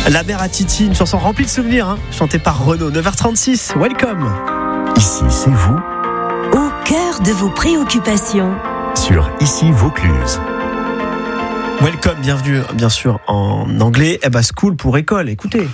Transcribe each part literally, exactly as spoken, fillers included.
La mère à Titi, une chanson remplie de souvenirs, hein, chantée par Renaud. neuf heures trente-six, welcome. Ici, c'est vous, au cœur de vos préoccupations. sur Ici Vaucluse. Welcome, bienvenue, bien sûr, en anglais. Eh ben, school pour école, écoutez.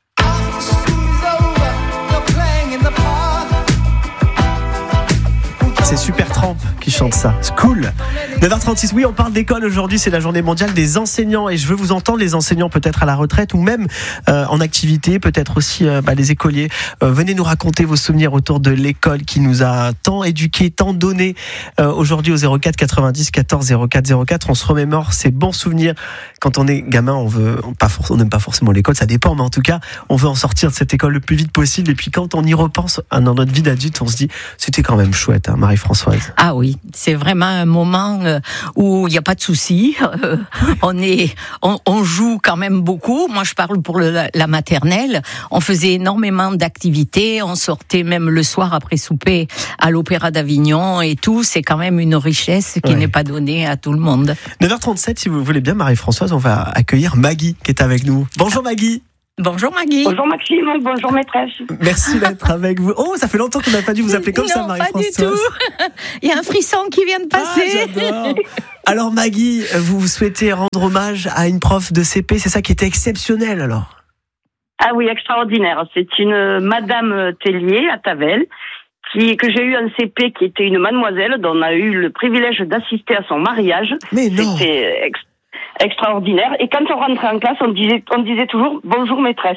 C'est Supertramp qui chante ça. School. neuf heures trente-six, oui, on parle d'école aujourd'hui, c'est la journée mondiale des enseignants et je veux vous entendre, les enseignants peut-être à la retraite ou même euh, en activité, peut-être aussi euh, bah, les écoliers. Euh, venez nous raconter vos souvenirs autour de l'école qui nous a tant éduqués, tant donné. Euh, aujourd'hui au zéro quatre quatre-vingt-dix quatorze zéro quatre zéro quatre, on se remémore ces bons souvenirs. Quand on est gamin, on veut pas on n'aime pas forcément l'école, ça dépend, mais en tout cas, on veut en sortir de cette école le plus vite possible. Et puis quand on y repense dans notre vie d'adulte, on se dit, c'était quand même chouette, hein, Marie-Françoise. Ah oui, c'est vraiment un moment où il n'y a pas de soucis. Euh, on est, on, on joue quand même beaucoup. Moi, je parle pour le, la maternelle. On faisait énormément d'activités. On sortait même le soir après souper à l'Opéra d'Avignon et tout. C'est quand même une richesse qui ouais. n'est pas donnée à tout le monde. neuf heures trente-sept, si vous voulez bien, Marie-Françoise, on va accueillir Maggie qui est avec nous. Bonjour Maggie. Bonjour Maggie. Bonjour Maxime, bonjour maîtresse. Merci d'être avec vous. Oh, ça fait longtemps qu'on n'a pas dû vous appeler comme non, ça, Marie-Françoise. Non, pas du tout. Il y a un frisson qui vient de passer. Ah, j'adore. Alors Maggie, vous souhaitez rendre hommage à une prof de C P, c'est ça qui était exceptionnel alors? Ah oui, extraordinaire. C'est une Madame Tellier à Tavel, qui, que j'ai eu un C P qui était une mademoiselle dont on a eu le privilège d'assister à son mariage. Mais non. C'était ex- extraordinaire. Et quand on rentrait en classe, on disait, on disait toujours bonjour maîtresse.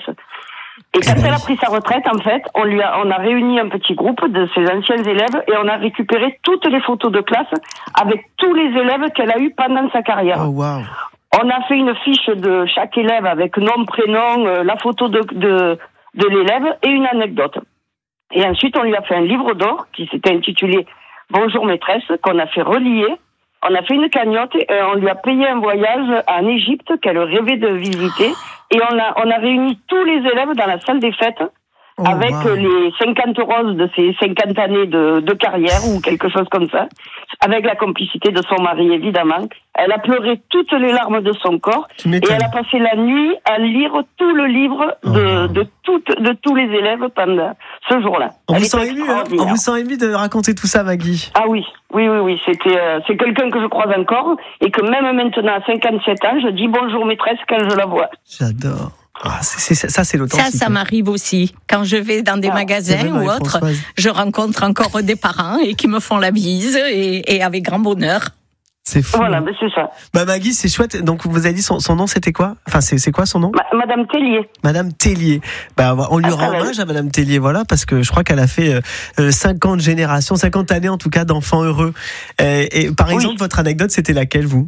Et quand elle a pris sa retraite, en fait, on lui a, on a réuni un petit groupe de ses anciens élèves et on a récupéré toutes les photos de classe avec tous les élèves qu'elle a eus pendant sa carrière. Oh, wow. On a fait une fiche de chaque élève avec nom, prénom, euh, la photo de, de, de l'élève et une anecdote. Et ensuite, on lui a fait un livre d'or qui s'était intitulé Bonjour maîtresse, qu'on a fait relier. On a fait une cagnotte et on lui a payé un voyage en Égypte qu'elle rêvait de visiter. Et on a, on a réuni tous les élèves dans la salle des fêtes oh, avec wow. les cinquante roses de ses cinquante années de, de carrière ou quelque chose comme ça. Avec la complicité de son mari, évidemment. Elle a pleuré toutes les larmes de son corps. Et elle a passé la nuit à lire tout le livre de, oh. de, toutes, de tous les élèves pendant ce jour-là. On vous, sent ému, hein on vous sent ému de raconter tout ça, Maggie. Ah oui, oui, oui, oui. C'était, euh, c'est quelqu'un que je croise encore. Et que même maintenant, à cinquante-sept ans, je dis bonjour maîtresse quand je la vois. J'adore. Ah, c'est, c'est, ça, c'est l'authentique. Ça, ça m'arrive aussi. Quand je vais dans des ah, magasins ou autres, je rencontre encore des parents et qui me font la bise et, et avec grand bonheur. C'est fou. Voilà, mais c'est ça. Bah Maggie, c'est chouette. Donc vous avez dit son, son nom, c'était quoi? Enfin, c'est, c'est quoi son nom? Ma, Madame Tellier. Madame Tellier. Bah on lui ah, rend hommage à Madame Tellier, voilà, parce que je crois qu'elle a fait euh, cinquante générations, cinquante années en tout cas d'enfants heureux. Et, et par oui. exemple, votre anecdote, c'était laquelle, vous?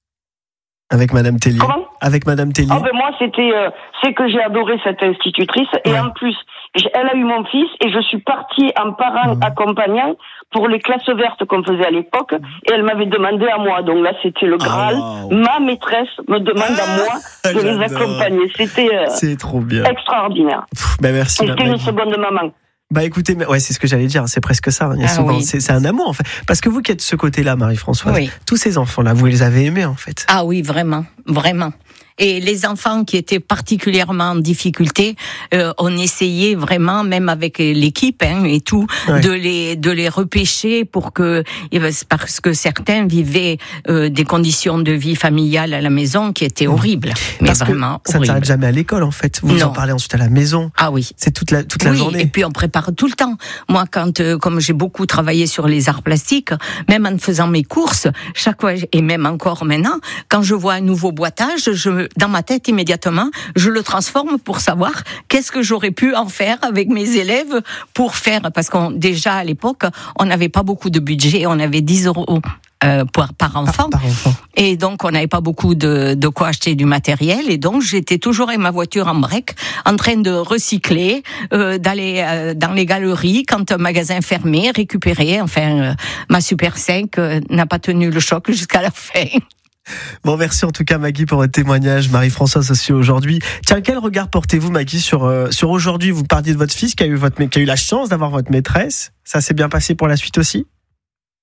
Avec Madame Tellier. Comment? Avec Madame Tellier. Oh ben moi c'était euh, c'est que j'ai adoré cette institutrice et ouais. en plus elle a eu mon fils et je suis partie en parent mmh. accompagnant pour les classes vertes qu'on faisait à l'époque et elle m'avait demandé à moi, donc là c'était le Graal. Oh, wow. Ma maîtresse me demande ah, à moi de les accompagner. C'était euh, c'est trop bien, extraordinaire. Pff, ben merci. Et c'était une seconde maman. Bah écoutez, ouais, c'est ce que j'allais dire, c'est presque ça. Il y a ah souvent, oui. c'est, c'est un amour en fait. Parce que vous qui êtes de ce côté-là, Marie-Françoise, oui. tous ces enfants-là, vous les avez aimés en fait. Ah oui, vraiment, vraiment. Et les enfants qui étaient particulièrement en difficulté, euh, on essayait vraiment, même avec l'équipe hein, et tout, ouais. de les de les repêcher pour que parce que certains vivaient euh, des conditions de vie familiale à la maison qui étaient horribles, mais parce vraiment que ça ne s'arrête jamais à l'école en fait. Vous non. en parlez ensuite à la maison. Ah oui, c'est toute la toute la oui, journée. Et puis on prépare tout le temps. Moi, quand euh, comme j'ai beaucoup travaillé sur les arts plastiques, même en faisant mes courses, chaque fois et même encore maintenant, quand je vois un nouveau boitage, je dans ma tête immédiatement, je le transforme pour savoir qu'est-ce que j'aurais pu en faire avec mes élèves pour faire, parce qu'on déjà à l'époque, on n'avait pas beaucoup de budget, on avait dix euros euh, par, par enfant, par, par enfant, et donc on n'avait pas beaucoup de, de quoi acheter du matériel, et donc j'étais toujours avec ma voiture en break, en train de recycler, euh, d'aller euh, dans les galeries quand un magasin fermait, récupérer, enfin euh, ma Super cinq euh, n'a pas tenu le choc jusqu'à la fin. Bon, merci en tout cas Maggie pour votre témoignage, Marie-Françoise aussi aujourd'hui. Tiens, quel regard portez-vous Maggie sur euh, sur aujourd'hui? Vous parliez de votre fils qui a eu votre qui a eu la chance d'avoir votre maîtresse. Ça s'est bien passé pour la suite aussi?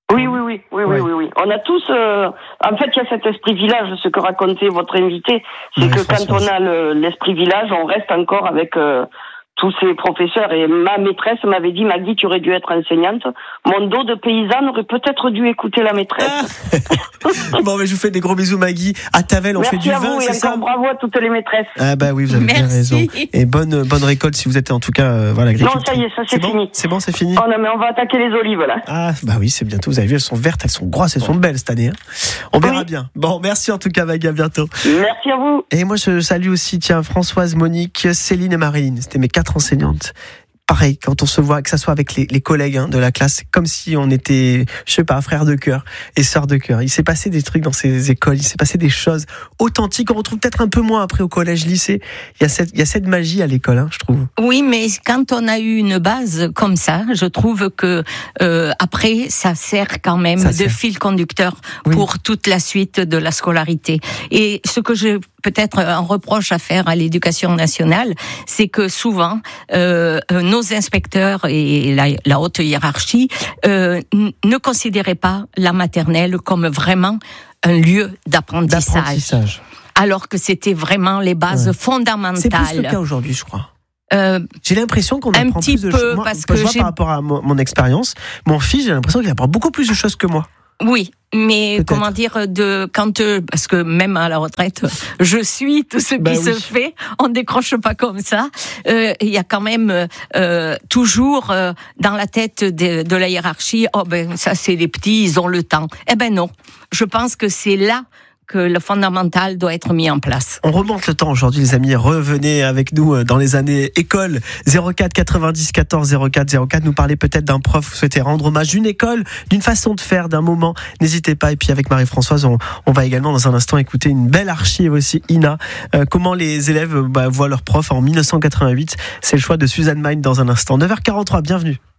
Oui, oui, oui, oui, Ouais. oui, oui, oui. On a tous, euh, en fait, il y a cet esprit village, ce que racontait votre invité, c'est Oui, que Françoise. quand on a le, l'esprit village, on reste encore avec euh, tous ces professeurs. Et ma maîtresse m'avait dit, Maggie, tu aurais dû être enseignante. Mon dos de paysanne aurait peut-être dû écouter la maîtresse. Ah bon, mais je vous fais des gros bisous, Maggie. À Tavel, on Merci fait du à vin, vous c'est et ça? encore bravo à toutes les maîtresses. Ah bah oui, vous avez bien Merci. raison. Et bonne bonne récolte si vous êtes en tout cas euh, voilà. Non, ça y est, ça c'est bon fini. C'est bon, c'est fini. Oh non, mais on va attaquer les olives là. Ah bah oui, c'est bientôt. Vous avez vu, elles sont vertes, elles sont grosses, elles sont belles cette année. Hein. On verra Oui. bien. Bon, merci en tout cas, Maggie. À bientôt. Merci à vous. Et moi, je salue aussi, tiens, Françoise, Monique, Céline et Marilyn. C'était mes quatre enseignantes. Pareil, quand on se voit, que ça soit avec les, les collègues hein, de la classe, c'est comme si on était, je sais pas, frères de cœur et sœurs de cœur. Il s'est passé des trucs dans ces écoles, il s'est passé des choses authentiques. On retrouve peut-être un peu moins après au collège, lycée. Il y a cette, il y a cette magie à l'école, hein, je trouve. Oui, mais quand on a eu une base comme ça, je trouve que euh, après, ça sert quand même Ça de sert. fil conducteur Oui. pour toute la suite de la scolarité. Et ce que j'ai peut-être un reproche à faire à l'éducation nationale, c'est que souvent, euh, nos inspecteurs et la, la haute hiérarchie euh, n- ne considéraient pas la maternelle comme vraiment un lieu d'apprentissage, D'apprentissage. alors que c'était vraiment les bases Ouais. fondamentales. C'est plus le cas aujourd'hui, je crois. Euh, J'ai l'impression qu'on Un apprend petit plus de peu, choses. Moi, parce je que vois j'ai- par rapport à mon, mon expérience, mon fils, j'ai l'impression qu'il apprend beaucoup plus de choses que moi. Oui, mais Peut-être. comment dire, de quand euh, parce que même à la retraite, je suis tout ce qui Bah se oui. fait. On décroche pas comme ça. Euh, Il y a quand même euh, toujours euh, dans la tête de, de la hiérarchie. Oh ben ça c'est les petits, ils ont le temps. Eh ben non. Je pense que c'est là que le fondamental doit être mis en place. On remonte le temps aujourd'hui, les amis. Revenez avec nous dans les années école. zéro quatre quatre-vingt-dix quatorze zéro quatre zéro quatre. Nous parler peut-être d'un prof. Vous souhaitez rendre hommage d'une école, d'une façon de faire, d'un moment. N'hésitez pas. Et puis avec Marie-Françoise, on, on va également dans un instant écouter une belle archive aussi, Ina. Euh, comment les élèves bah, voient leur prof en mille neuf cent quatre-vingt-huit. C'est le choix de Suzanne Mine dans un instant. neuf heures quarante-trois, bienvenue.